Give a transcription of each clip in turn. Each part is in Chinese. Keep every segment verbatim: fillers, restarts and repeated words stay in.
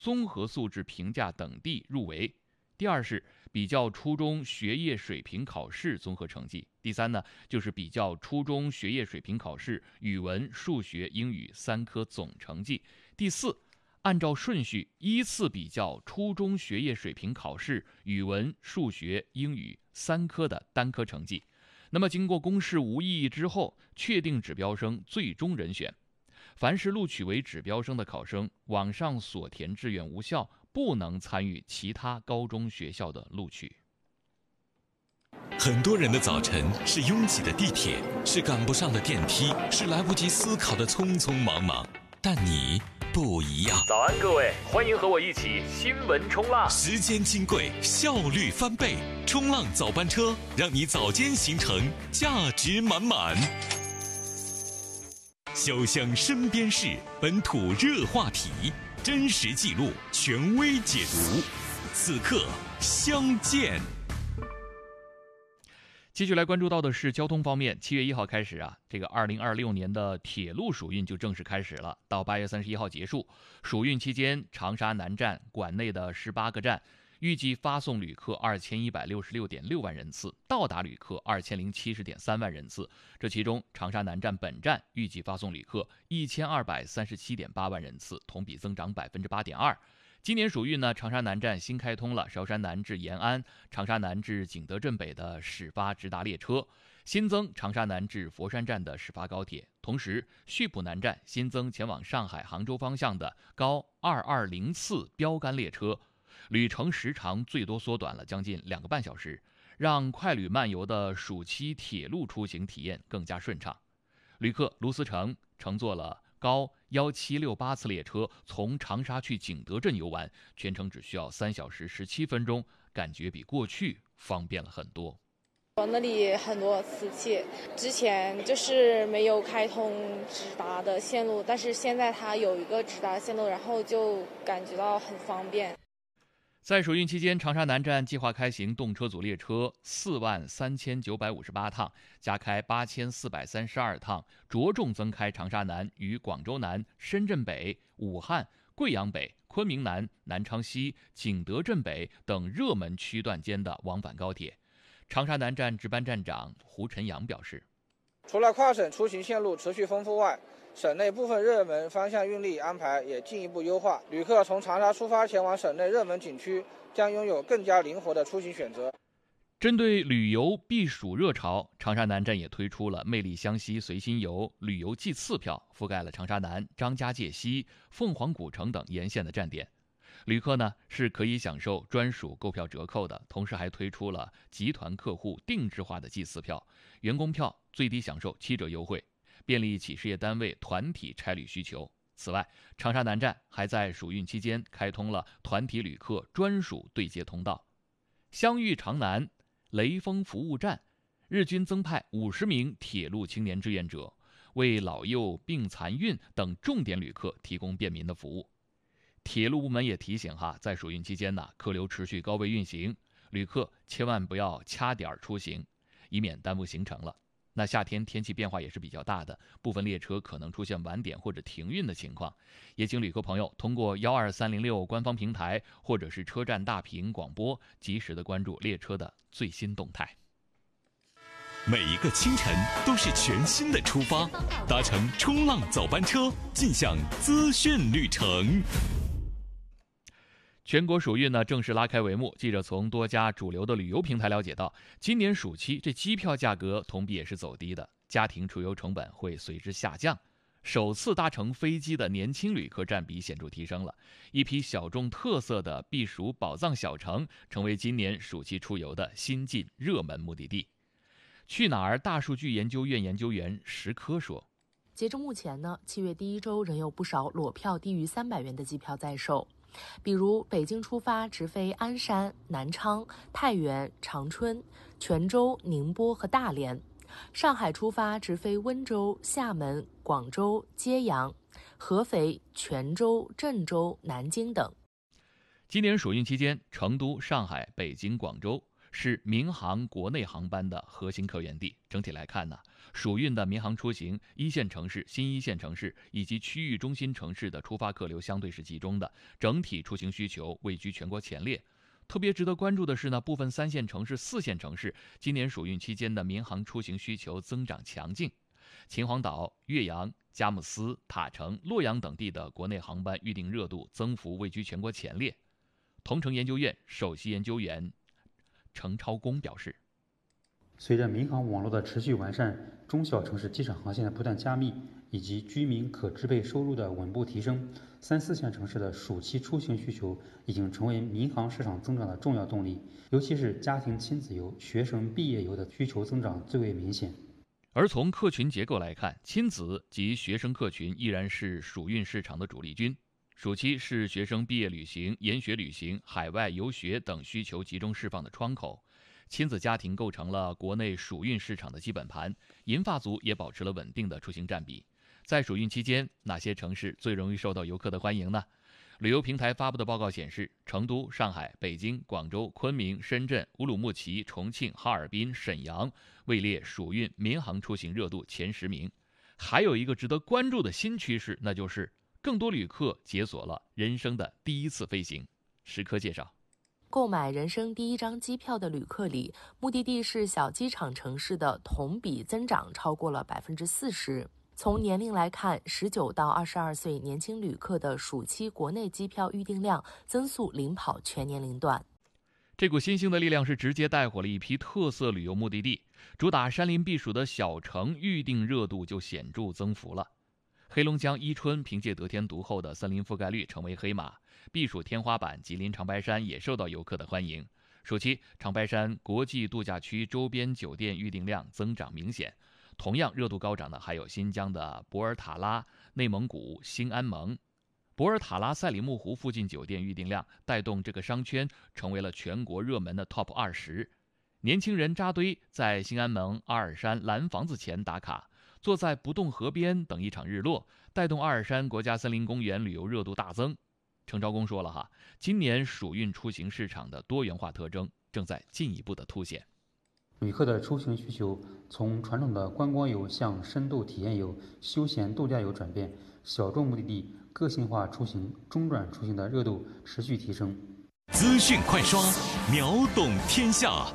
综合素质评价等地入围。第二是比较初中学业水平考试综合成绩。第三呢，就是比较初中学业水平考试语文、数学、英语三科总成绩。第四，按照顺序依次比较初中学业水平考试语文、数学、英语三科的单科成绩。那么经过公示无异议之后，确定指标生最终人选。凡是录取为指标生的考生，网上所填志愿无效，不能参与其他高中学校的录取。 很多人的早晨是拥挤的地铁，是赶不上的电梯，是来不及思考的匆匆忙忙。但你不一样。 早安各位，欢迎和我一起新闻冲浪。 时间金贵，效率翻倍，冲浪早班车让你早间行程价值满满。潇湘身边事，本土热话题，真实记录，权威解读。此刻相见。 继续来关注到的是交通方面。七月一号开始啊，这个二零二六年的铁路暑运就正式开始了，到八月三十一号结束。暑运期间，长沙南站管内的十八个站，预计发送旅客二千一百六十六点六万人次，到达旅客二千零七十点三万人次。这其中，长沙南站本站预计发送旅客一千二百三十七点八万人次，同比增长百分之八点二。今年暑运呢，长沙南站新开通了韶山南至延安、长沙南至景德镇北的始发直达列车，新增长沙南至佛山站的始发高铁。同时，溆浦南站新增前往上海、杭州方向的高二二零次标杆列车，旅程时长最多缩短了将近两个半小时，让快旅漫游的暑期铁路出行体验更加顺畅。旅客卢思成乘坐了高一七六八次列车从长沙去景德镇游玩，全程只需要三小时十七分钟，感觉比过去方便了很多。 那里很多瓷器，之前就是没有开通直达的线路，但是现在它有一个直达线路，然后就感觉到很方便。 在暑运期间，长沙南站计划开行动车组列车四万三千九百五十八趟，加开八千四百三十二趟，着重增开长沙南与广州南、深圳北、武汉、贵阳北、昆明南、南昌西、景德镇北等热门区段间的往返高铁。长沙南站值班站长胡晨阳表示， 除了跨省出行线路持续丰富外，省内部分热门方向运力安排也进一步优化，旅客从长沙出发前往省内热门景区将拥有更加灵活的出行选择。 针对旅游避暑热潮，长沙南站也推出了魅力湘西随心游旅游季次票，覆盖了长沙南、张家界西、凤凰古城等沿线的站点。旅客呢是可以享受专属购票折扣的，同时还推出了集团客户定制化的季次票，员工票最低享受七折优惠，便利企事业单位团体差旅需求。此外，长沙南站还在暑运期间开通了团体旅客专属对接通道。湘豫长南雷锋服务站日均增派五十名铁路青年志愿者，为老幼病残孕等重点旅客提供便民的服务。铁路部门也提醒哈，在暑运期间呢，客流持续高位运行，旅客千万不要掐点出行，以免耽误行程了。那夏天天气变化也是比较大的，部分列车可能出现晚点或者停运的情况，也请旅客朋友通过幺二三零六官方平台或者是车站大屏广播，及时的关注列车的最新动态。 每一个清晨都是全新的出发，搭乘冲浪早班车，尽享资讯旅程。 全国暑运呢正式拉开帷幕，记者从多家主流的旅游平台了解到，今年暑期这机票价格同比也是走低的，家庭出游成本会随之下降。首次搭乘飞机的年轻旅客占比显著提升了，一批小众特色的避暑宝藏小城成为今年暑期出游的新晋热门目的地。去哪儿大数据研究院研究员石科说， 截至目前呢，七月第一周仍有不少裸票低于三百元的机票在售。比如北京出发直飞鞍山、南昌、太原、长春、泉州、宁波和大连；上海出发直飞温州、厦门、广州、揭阳、合肥、泉州、郑州、南京等。 今年暑运期间，成都、上海、北京、广州是民航国内航班的核心客源地。整体来看呢，蜀运的民航出行，一线城市、新一线城市以及区域中心城市的出发客流相对是集中的，整体出行需求位居全国前列。特别值得关注的是呢，部分三线城市、四线城市今年蜀运期间的民航出行需求增长强劲。秦皇岛、岳阳、佳木斯、塔城、洛阳等地的国内航班预订热度增幅位居全国前列。同城研究院首席研究员程超公表示， 随着民航网络的持续完善，中小城市机场航线的不断加密，以及居民可支配收入的稳步提升，三四线城市的暑期出行需求已经成为民航市场增长的重要动力，尤其是家庭亲子游、学生毕业游的需求增长最为明显。 而从客群结构来看，亲子及学生客群依然是蜀运市场的主力军。暑期是学生毕业旅行、研学旅行、海外游学等需求集中释放的窗口，亲子家庭构成了国内蜀运市场的基本盘，银发族也保持了稳定的出行占比。在蜀运期间，哪些城市最容易受到游客的欢迎呢？旅游平台发布的报告显示，成都、上海、北京、广州、昆明、深圳、乌鲁木齐、重庆、哈尔滨、沈阳位列蜀运民航出行热度前十名。还有一个值得关注的新趋势，那就是更多旅客解锁了人生的第一次飞行。时刻介绍， 购买人生第一张机票的旅客里，目的地是小机场城市的同比增长超过了百分之四十。从年龄来看，十九到二十二岁年轻旅客的暑期国内机票预订量增速领跑全年龄段。 这股新兴的力量是直接带火了一批特色旅游目的地，主打山林避暑的小城预订热度就显著增幅了。黑龙江伊春凭借得天独厚的森林覆盖率成为黑马，避暑天花板吉林长白山也受到游客的欢迎。暑期长白山国际度假区周边酒店预订量增长明显。同样热度高涨的还有新疆的博尔塔拉、内蒙古兴安盟。博尔塔拉赛里木湖附近酒店预订量带动这个商圈成为了全国热门的 top 二十。年轻人扎堆在兴安盟阿尔山蓝房子前打卡，坐在不动河边等一场日落，带动阿尔山国家森林公园旅游热度大增。程超公说了哈，今年蜀运出行市场的多元化特征正在进一步的凸显。 旅客的出行需求从传统的观光游向深度体验游、休闲度假游转变，小众目的地、个性化出行、中转出行的热度持续提升。 资讯快刷，秒懂天下。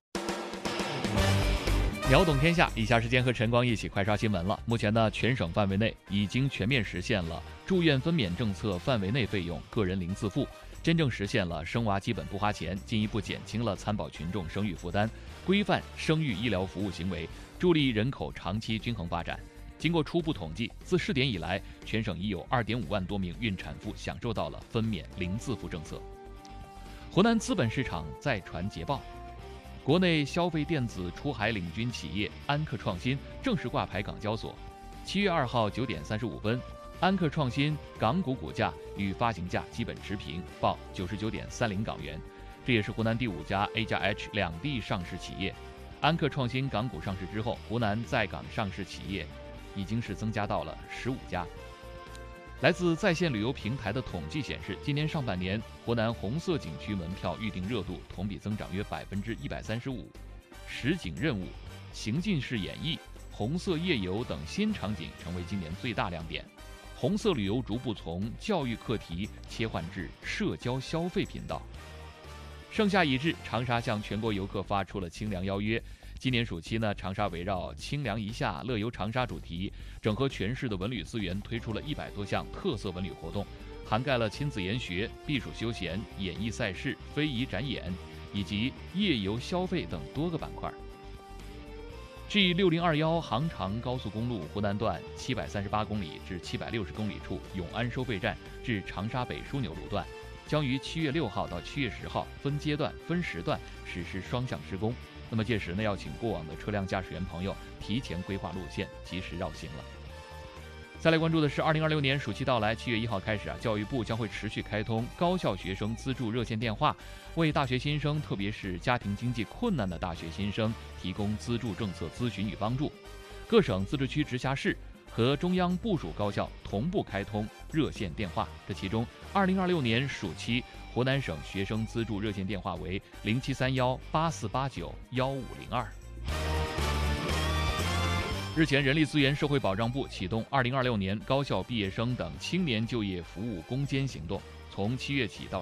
秒懂天下，以下时间和晨光一起快刷新闻了。目前呢，全省范围内已经全面实现了住院分娩政策范围内费用个人零自付，真正实现了生娃基本不花钱，进一步减轻了参保群众生育负担，规范生育医疗服务行为，助力人口长期均衡发展。经过初步统计，自试点以来，全省已有 二点五万多名孕产妇享受到了分娩零自付政策。湖南资本市场再传捷报，国内消费电子出海领军企业安克创新正式挂牌港交所。七月二号九点三十五分，安克创新港股股价与发行价基本持平，报九十九点三零港元。这也是湖南第五家 A 加 H 两地上市企业。安克创新港股上市之后，湖南在港上市企业已经是增加到了十五家。来自在线旅游平台的统计显示，今年上半年湖南红色景区门票预订热度同比增长约百分之一百三十五，实景任务、情境式演绎、红色夜游等新场景成为今年最大亮点。红色旅游逐步从教育课题切换至社交消费频道。盛夏已至，长沙向全国游客发出了清凉邀约。今年暑期呢，长沙围绕清凉一夏乐游长沙主题，整合全市的文旅资源，推出了一百多项特色文旅活动，涵盖了亲子研学、避暑休闲、演艺赛事、非遗展演以及夜游消费等多个板块。G 六零二一航长高速公路湖南段七百三十八公里至七百六十公里处永安收费站至长沙北枢纽路段，将于七月六号到七月十号分阶段、分时段实施双向施工。那么届时呢，要请过往的车辆驾驶员朋友提前规划路线，及时绕行了。再来关注的是，二零二六年暑期到来，七月一号开始啊，教育部将会持续开通高校学生资助热线电话，为大学新生，特别是家庭经济困难的大学新生提供资助政策咨询与帮助。各省、自治区、直辖市和中央部属高校同步开通热线电话，这其中二零二六年暑期，湖南省学生资助热线电话为零七三幺八四八九幺五零二。日前，人力资源社会保障部启动二零二六年高校毕业生等青年就业服务攻坚行动，从七月起到